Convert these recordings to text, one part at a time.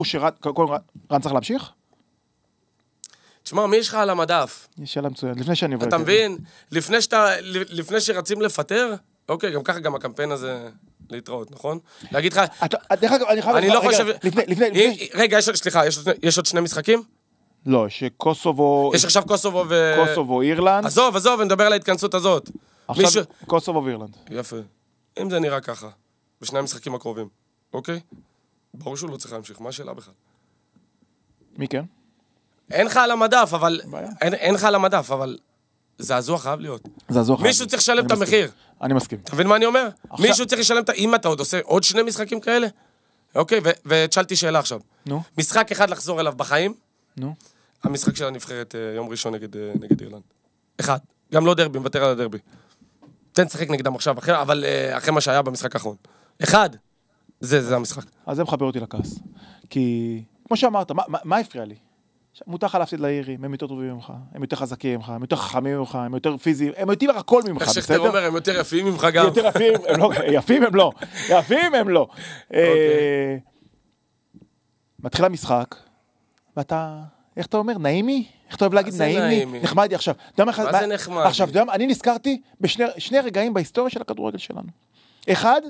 רן צריך להמשיך? תשמע, מי יש לך על המדף? יש שאלה מצוין, לפני שאני עובר. אתה מבין? לפני שרצים לפטר, אוקיי, גם ככה גם הקמפיין הזה להתראות, נכון? להגיד לך... אני לא חושב... רגע, סליחה, יש עוד 2 משחקים? לא, שקוסובו... יש עכשיו קוסובו קוסובו, אירלנד. עזוב, נדבר על ההתכנסות הזאת. עכשיו קוסובו ואירלנד. יפה. אם זה נראה ככה, בשני המשחקים הקרובים, אוקיי? ברור שהוא לא צריך להמשיך, מה השאלה בכלל? מי כן? אין לך על המדף, אבל זעזוע חייב להיות. מישהו צריך לשלם את המחיר. אני מסכים. אתה מבין מה אני אומר? מישהו צריך לשלם את... אם אתה עוד עושה עוד 2 משחקים כאלה, אוקיי, ותשאלתי שאלה עכשיו. נו. משחק אחד לחזור אליו בחיים, נו. המשחק של הנבחרת יום ראשון נגד אירלנד. אחד. גם לא דרבי, מוותר על הדרבי. תן לשחק נגדם עכשיו, אבל אחרי מה שהיה במשחק האחרון. אחד. זה המשחק. אז זה מחבר אותי לכעס. כי, כמו שאמרת, מה הפריע לי? מותר לך להפסיד לאירים, הם יותר טובים ממך, הם יותר חזקים ממך, הם יותר חכמים ממך, הם יותר פיזיים, הם יודעים הכל ממך, בסדר? איך שכתר אומר, הם יותר יפים ממך גם. יותר יפים הם לא. מתחיל המשחק, ואתה, איך אתה אומר, נעימי? איך אתה אוהב להגיד נעימי? נחמדי עכשיו. מה זה נחמדי? עכשיו, אני נזכרתי בשני רגעים בהיסטוריה של הכדורגל שלנו. אחד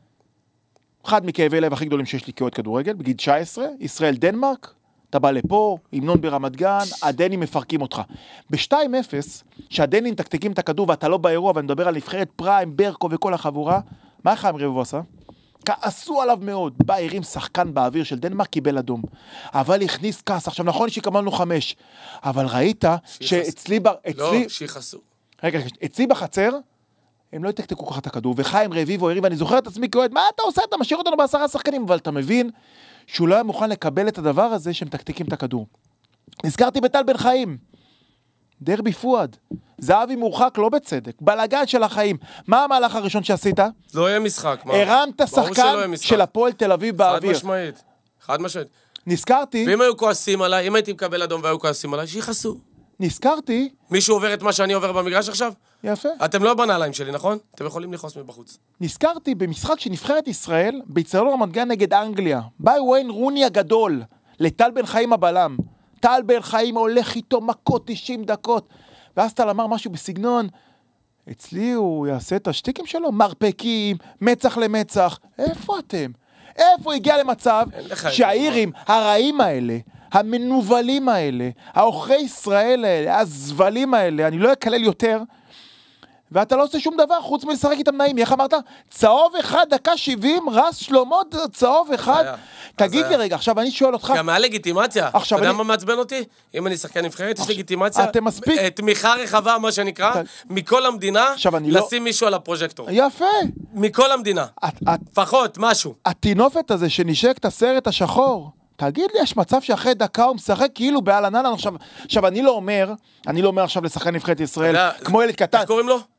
מכאבי לב הכי גדולים שיש לי כאוהד כדורגל, בגיל 19, ישראל דנמרק, אתה בא לפה, המנון ברמת גן, הדנים מפרקים אותך. ב-2-0, שהדנים תקתקים את הכדור ואתה לא באירוע, ואני מדבר על נבחרת פריים, ברקו וכל החבורה, מה חיים רבוב עשה? כעסו עליו מאוד, בא הרים שחקן באוויר של דנמרק, קיבל אדום. אבל הכניס כעס, עכשיו נכון שיקמלנו 5, אבל ראית שאצלי... לא, שיחסו. רגע, אצלי בחצר, הם לא יתקתקו ככה את הכדור, וחיים רביבו הרים, ואני זוכר את עצמי כאוהד, מה אתה עושה? אתה משאיר אותנו ב10 שחקנים, אבל אתה מבין שהוא לא היה מוכן לקבל את הדבר הזה שהם תקתקים את הכדור. נזכרתי בטל בן חיים, דרבי פואד, זהבי מורחק לא בצדק, בלגן של החיים. מה המהלך הראשון שעשית? לא יהיה משחק. הרמת שחקן של הפועל תל אביב באוויר. חד משמעית. נזכרתי... ואם היו כועסים עליי, אם הייתי מקבל אדום והיו כועסים עליי, שיחסו. נזכרתי... מישהו עובר את מה שאני עובר במגרש עכשיו? יפה. אתם לא בנעליים שלי, נכון? אתם יכולים לחוס מבחוץ. נזכרתי במשחק שנבחרת ישראל, באצטדיון רמת גן נגד אנגליה. בא וויין רוני הגדול, לטל בן חיים הבלם. טל בן חיים הולך איתו מכות 90 דקות. ואז טל אמר משהו בסגנון, אצלי הוא יעשה את השטיקים שלו, מרפקים, מצח למצח. איפה אתם? איפה הגיע למצב שהאירים הרעים האלה, המנובלים האלה, האוכרי ישראל האלה, הזבלים האלה, אני לא אקלל יותר, ואתה לא עושה שום דבר חוץ מלשחק איתם נעים. איך אמרת? צהוב אחד, דקה 70, רס שלמה, צהוב אחד. תגיד לי רגע, עכשיו אני שואל אותך... גם היה לגיטימציה. אתה יודע מה מעצבן אותי? אם אני שחקן נבחרת, יש לגיטימציה. אתם מספיק. תמיכה רחבה, מה שנקרא, מכל המדינה, לשים מישהו על הפרוז'קטור. יפה. מכל המדינה. פחות, משהו. התינופת הזה שנשק את הסרט השחור, תגיד לי, יש מצב שאחרי דקה הוא משחק כאילו בעל הנהלן. עכשיו, אני לא אומר עכשיו לשחקן נבחרת ישראל, כמו ילד קטן. איך קוראים לו?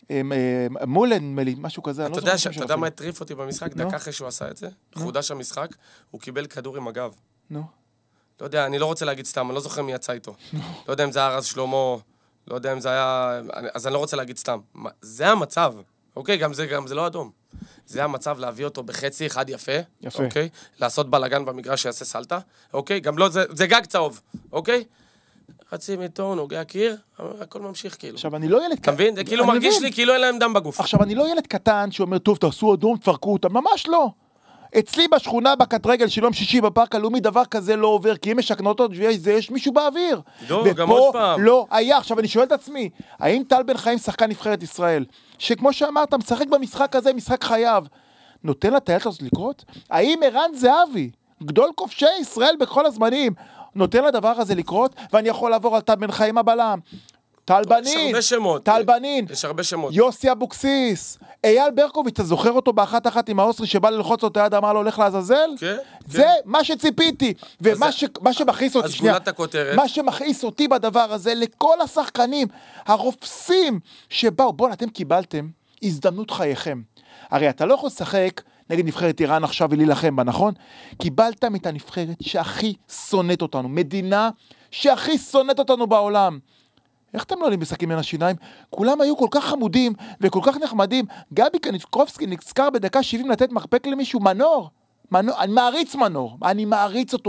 מולן, משהו כזה. אתה יודע מה הטריף אותי במשחק? דקה אחרי שהוא עשה את זה, חודש המשחק, הוא קיבל כדור עם הגב. נו. לא יודע, אני לא רוצה להגיד סתם, אני לא זוכר מי יצא איתו. לא יודע אם זה היה רז שלמה, לא יודע אם זה היה... אז אני לא רוצה להגיד סתם. זה המצב, אוקיי? גם זה לא אדום. זה המצב להביא אותו בחצי אחד יפה, אוקיי? לעשות בלגן במגרש שיעשה סלטה, אוקיי? גם לא, זה גג צהוב, אוקיי? חצי מיתון, נוגע קיר, הכל ממשיך כאילו. עכשיו, אני לא ילד קטן. אתה מבין? זה כאילו מרגיש לי כאילו אין להם דם בגוף. עכשיו, אני לא ילד קטן שאומר, טוב, תעשו אדום, תפרקו אותם. ממש לא. אצלי בשכונה, בקט רגל של יום שישי בפארק הלאומי, דבר כזה לא עובר, כי אם משכנות אותו, יש מישהו באוויר. גם עוד פעם. לא היה. עכשיו, אני שואל את עצמי, האם טל בן חיים שחקן נבחרת ישראל, שכמו שאמרת, משחק במשחק הזה, משחק חייו, נותן לטיילת הזאת לקרות? האם ערן זהבי, גדול כובשי ישראל בכל הזמנים, נותן לדבר הזה לקרות? ואני יכול לעבור על טל בן חיים הבלם, טל בנין, יש הרבה שמות. יוסי אבוקסיס, אייל ברקוביץ', אתה זוכר אותו באחת עם האוסטרי שבא ללחוץ אותו יד, אמר לו הולך לעזאזל? כן. זה מה שציפיתי, ומה שמכעיס אותי, שנייה, מה שמכעיס אותי בדבר הזה, לכל השחקנים הרופסים שבאו, בואו, אתם קיבלתם הזדמנות חייכם. הרי אתה לא יכול לשחק נגד נבחרת איראן עכשיו ולהילחם בה, נכון? קיבלתם את הנבחרת שהכי שונאת אותנו, מדינה שהכי שונאת אותנו בעולם. איך אתם לא עולים משחקים בין השיניים? כולם היו כל כך חמודים וכל כך נחמדים. גבי קניקובסקי נזכר בדקה 70 לתת מחפק למישהו, מנור. אני מעריץ אותו.